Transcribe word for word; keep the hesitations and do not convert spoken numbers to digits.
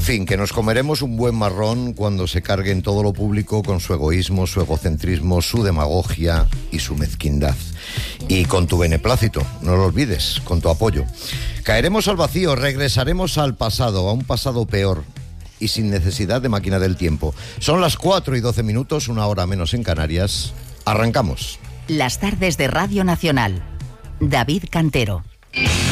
fin, que nos comeremos un buen marrón cuando se cargue en todo lo público con su egoísmo, su egocentrismo, su demagogia y su mezquindad. Y con tu beneplácito, no lo olvides, con tu apoyo. Caeremos al vacío, regresaremos al pasado, a un pasado peor y sin necesidad de máquina del tiempo. Son las cuatro y doce minutos, una hora menos en Canarias. Arrancamos. Las tardes de Radio Nacional. David Cantero.